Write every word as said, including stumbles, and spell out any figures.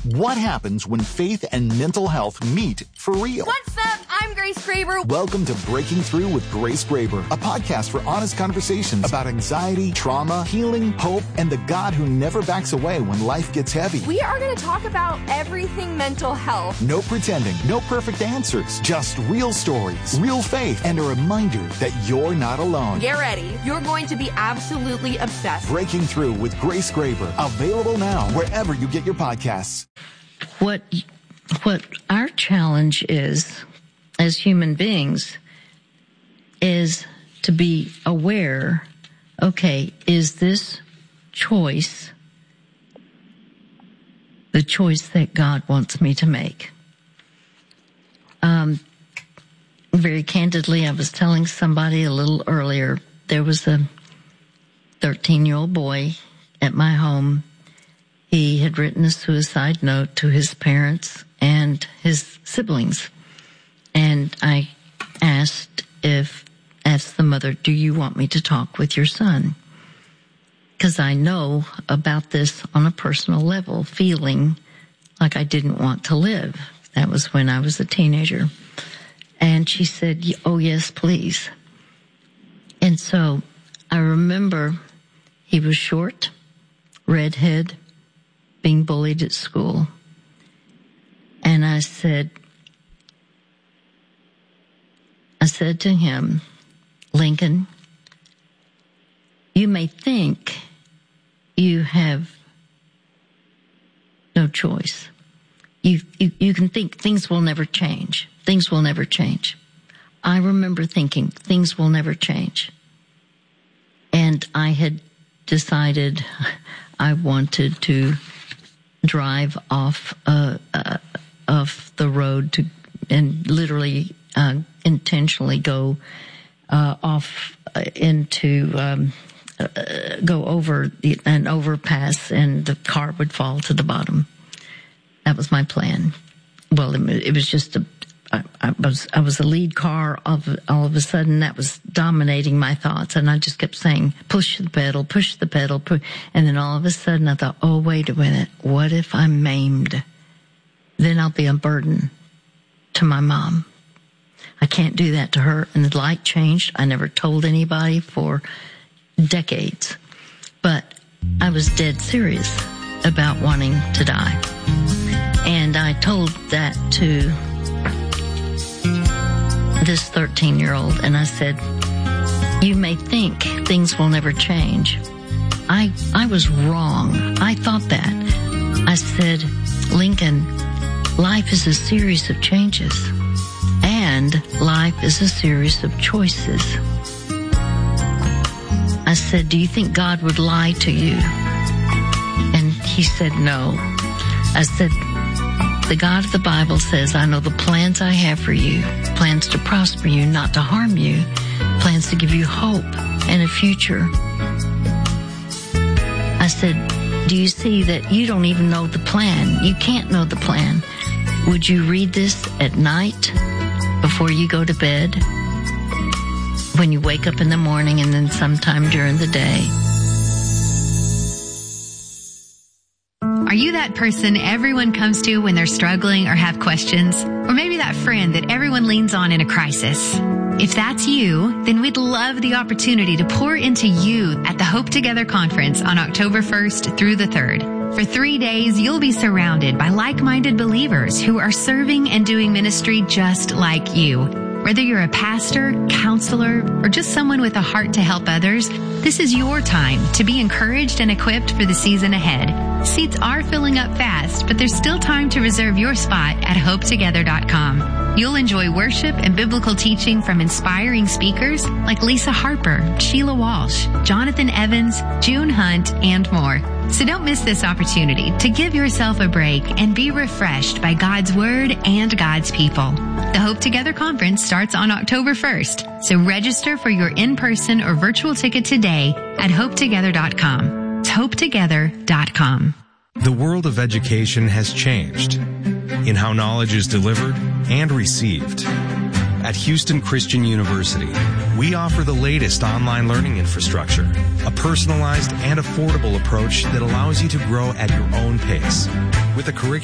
What happens when faith and mental health meet for real? What's up? I'm Grace Graber. Welcome to Breaking Through with Grace Graber, a podcast for honest conversations about anxiety, trauma, healing, hope, and the God who never backs away when life gets heavy. We are going to talk about everything mental health. No pretending, no perfect answers, just real stories, real faith, and a reminder that you're not alone. Get ready. You're going to be absolutely obsessed. Breaking Through with Grace Graber, available now wherever you get your podcasts. What what our challenge is as human beings is to be aware, okay, is this choice the choice that God wants me to make? Um, very candidly, I was telling somebody a little earlier, there was a thirteen-year-old boy at my home. He had written a suicide note to his parents and his siblings. And I asked if, asked the mother, do you want me to talk with your son? Because I know about this on a personal level, feeling like I didn't want to live. That was when I was a teenager. And she said, oh, yes, please. And so I remember he was short, redhead, being bullied at school. And I said, I said to him, Lincoln, you may think you have no choice. You, you, you can think things will never change. Things will never change. I remember thinking things will never change. And I had decided I wanted to drive off uh, uh, off the road to, and literally uh, intentionally go uh, off uh, into um, uh, go over the, an overpass, and the car would fall to the bottom. That was my plan. Well, it, it was just a. I, I was I was a lead car. Of all of a sudden, that was dominating my thoughts, and I just kept saying, "Push the pedal, push the pedal," push. And then all of a sudden, I thought, "Oh, wait a minute! What if I'm maimed? Then I'll be a burden to my mom. I can't do that to her." And the light changed. I never told anybody for decades, but I was dead serious about wanting to die, and I told that to this thirteen-year-old, and I said, you may think things will never change. I I was wrong. I thought that. I said, Lincoln, life is a series of changes, and life is a series of choices. I said, do you think God would lie to you? And he said, no. I said, the God of the Bible says, I know the plans I have for you, plans to prosper you, not to harm you, plans to give you hope and a future. I said, do you see that you don't even know the plan? You can't know the plan. Would you read this at night before you go to bed, when you wake up in the morning, and then sometime during the day? Are you that person everyone comes to when they're struggling or have questions? Or maybe that friend that everyone leans on in a crisis? If that's you, then we'd love the opportunity to pour into you at the Hope Together Conference on October first through the third. For three days, you'll be surrounded by like-minded believers who are serving and doing ministry just like you. Whether you're a pastor, counselor, or just someone with a heart to help others, this is your time to be encouraged and equipped for the season ahead. Seats are filling up fast, but there's still time to reserve your spot at hope together dot com. You'll enjoy worship and biblical teaching from inspiring speakers like Lisa Harper, Sheila Walsh, Jonathan Evans, June Hunt, and more. So don't miss this opportunity to give yourself a break and be refreshed by God's Word and God's people. The Hope Together Conference starts on October first, so register for your in-person or virtual ticket today at hope together dot com. It's hope together dot com. The world of education has changed in how knowledge is delivered and received. At Houston Christian University, we offer the latest online learning infrastructure, a personalized and affordable approach that allows you to grow at your own pace. With a curriculum